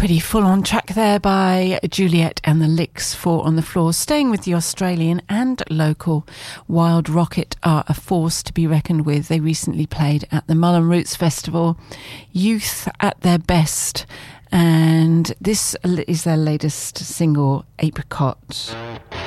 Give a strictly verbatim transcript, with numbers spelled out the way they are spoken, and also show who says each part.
Speaker 1: Pretty full-on track there by Juliet and the Licks for On the Floor. Staying with the Australian and local Wild Rocket are a force to be reckoned with. They recently played at the Mullen Roots Festival. Youth at their best. And this is their latest single, Apricot.